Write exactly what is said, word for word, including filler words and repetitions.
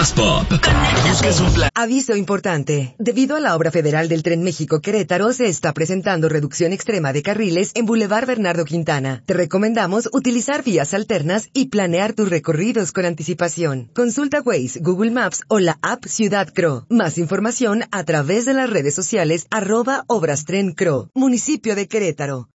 más pop. ¿Buscas un plan? Aviso importante. Debido a la obra federal del Tren México-Querétaro, se está presentando reducción extrema de carriles en Boulevard Bernardo Quintana. Te recomendamos utilizar vías alternas y planear tus recorridos con anticipación. Consulta Waze, Google Maps o la app Ciudad Cro. Más información a través de las redes sociales arroba Obras Tren Cro. Municipio de Querétaro.